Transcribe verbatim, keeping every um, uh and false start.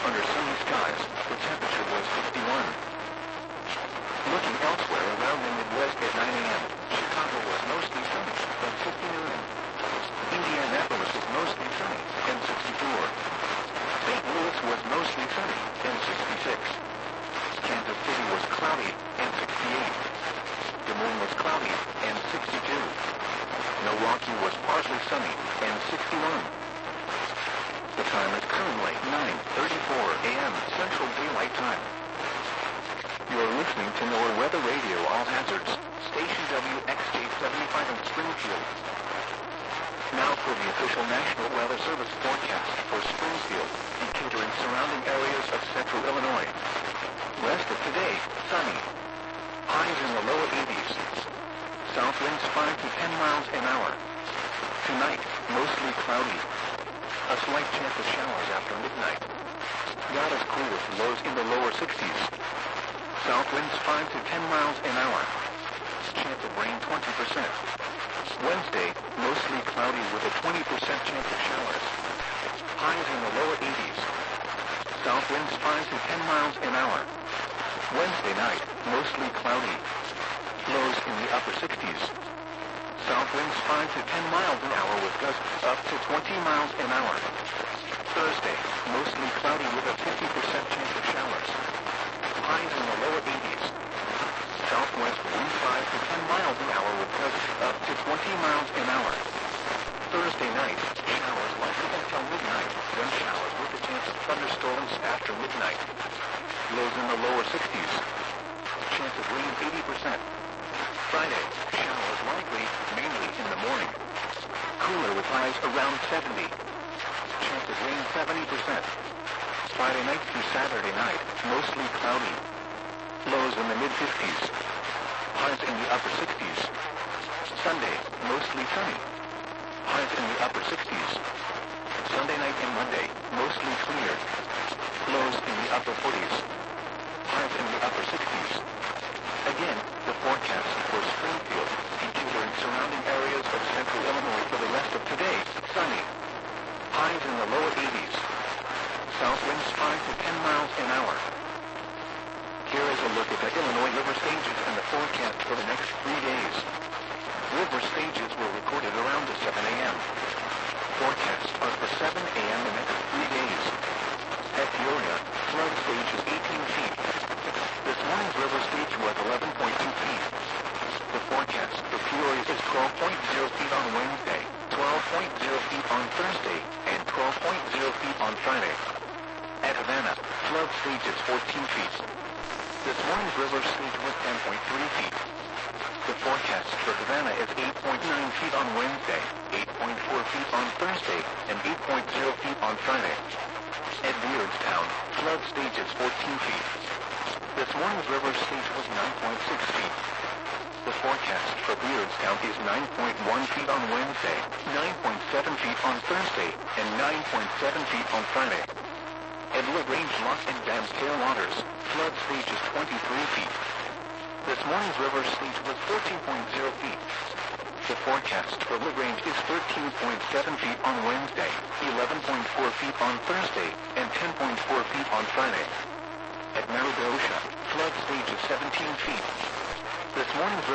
under sunny skies. The temperature was sixty-one. Looking elsewhere around the Midwest at nine a m, Chicago was mostly sunny, and fifty-nine. Indianapolis was mostly sunny, and sixty-four. Saint Louis was mostly sunny, and sixty-six. Kansas City was cloudy, and sixty-eight. Des Moines was cloudy, and sixty-two. Milwaukee was partly sunny, and sixty-one. The time is currently nine thirty-four a m Central Daylight Time. You're listening to NOAA Weather Radio All Hazards, Station W X J seventy-five in Springfield. Now for the official National Weather Service forecast for Springfield, Decatur and surrounding areas of central Illinois. Rest of today, sunny. Highs in the lower eighties. South winds five to ten miles an hour. Tonight, mostly cloudy. A slight chance of showers after midnight. Not as cool with lows in the lower sixties. South winds five to ten miles an hour. Chance of rain twenty percent. Wednesday, mostly cloudy with a twenty percent chance of showers. Highs in the lower eighties. South winds five to ten miles an hour. Wednesday night, mostly cloudy. Lows in the upper sixties. South winds five to ten miles an hour with gusts up to twenty miles an hour. Thursday, mostly cloudy with a fifty percent chance of showers. Highs in the lower eighties. Southwest wind five to ten miles an hour with gusts up to twenty miles an hour. Thursday night, showers likely until midnight, then showers with a chance of thunderstorms after midnight. Lows in the lower sixties. Chance of rain eighty percent. Friday, showers likely, mainly in the morning. Cooler with highs around seventy. Chance of rain seventy percent. Friday night through Saturday night, mostly cloudy. Lows in the mid-fifties. Highs in the upper sixties. Sunday, mostly sunny. Highs in the upper sixties. Sunday night and Monday, mostly clear. Lows in the upper forties. Highs in the upper sixties. Again, the forecast for Springfield, Decatur and surrounding areas of central Illinois for the rest of today, sunny. Highs in the lower eighties. South winds five to ten miles an hour. Here is a look at the Illinois river stages and the forecast for the next three days. River stages were recorded around seven a m Forecasts are for seven a m the next three days. At Peoria, flood stage is eighteen feet. This morning's river stage was eleven point two feet. The forecast for Peoria is twelve point zero feet on Wednesday, twelve point zero feet on Thursday, and twelve point zero feet on Friday. At Havana, flood stage is fourteen feet. This morning's river stage was ten point three feet. The forecast for Havana is eight point nine feet on Wednesday, eight point four feet on Thursday, and eight point zero feet on Friday. At Beardstown, flood stage is fourteen feet. This morning's river stage was nine point six feet. The forecast for Beardstown is nine point one feet on Wednesday, nine point seven feet on Thursday, and nine point seven feet on Friday. At LaGrange Lock and Dam Tailwaters, flood stage is twenty-three feet. This morning's river stage was fourteen point zero feet. The forecast for LaGrange is thirteen point seven feet on Wednesday, eleven point four feet on Thursday, and ten point four feet on Friday. At Meridosha, flood stage is seventeen feet. This morning's river